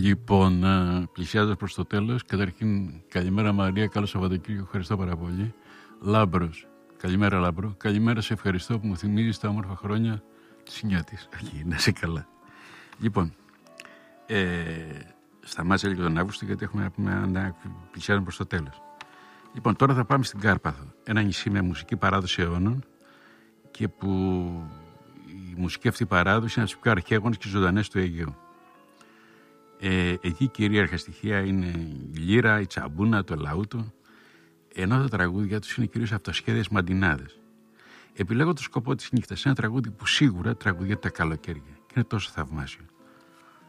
Λοιπόν, πλησιάζοντας προς το τέλος, καταρχήν καλημέρα Μαρία, καλό Σαββατοκύριακο, ευχαριστώ πάρα πολύ. Λάμπρος, καλημέρα Λάμπρο, καλημέρα, σε ευχαριστώ που μου θυμίζεις τα όμορφα χρόνια της νιώτης. Να είσαι καλά. Λοιπόν, σταμάτησε λίγο τον Αύγουστο γιατί έχουμε να πούμε να πλησιάζουμε προς το τέλος. Λοιπόν, τώρα θα πάμε στην Κάρπαθο, ένα νησί με μουσική παράδοση αιώνων και που η μουσική αυτή παράδοση είναι από τις πιο αρχαίγονες και ζωντανές του Αιγαίου. Εκεί κυρίαρχα στοιχεία είναι η λύρα, η τσαμπούνα, το λαούτο, ενώ τα τραγούδια τους είναι κυρίως αυτοσχέδιες μαντινάδες. Επιλέγω το σκοπό της νύχτας, ένα τραγούδι που σίγουρα τραγουδιέται τα καλοκαίρια και είναι τόσο θαυμάσιο.